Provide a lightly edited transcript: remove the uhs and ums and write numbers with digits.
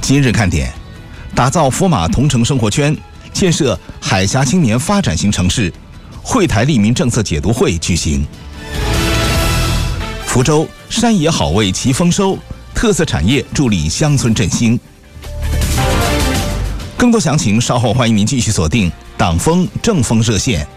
今日看点：打造佛马同城生活圈，建设海峡青年发展型城市，惠台利民政策解读会举行。福州山野好味齐丰收，特色产业助力乡村振兴。更多详情稍后欢迎您继续锁定党风正风热线。